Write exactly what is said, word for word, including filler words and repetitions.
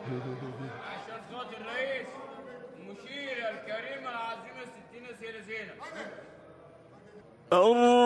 عشان خاطر الرئيس المشيرة الكريمة العظيمة ستين سيدة زينب.